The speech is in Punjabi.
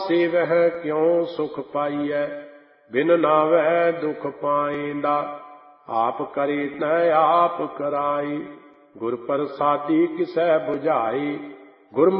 ਸੇਵਹਿ ਕਿਉ ਸੁਖ ਪਾਈਐ, ਬਿਨ ਨਾਵੈ ਦੁਖ ਪਾਇੰਦਾ। ਆਪ ਕਰੇ ਤੈ ਆਪ ਕਰਾਈ, ਗੁਰ ਪ੍ਰਸਾਦੀ ਕਿਸੈ ਬੁਝਾਈ। ਗੁਰਮੁਖ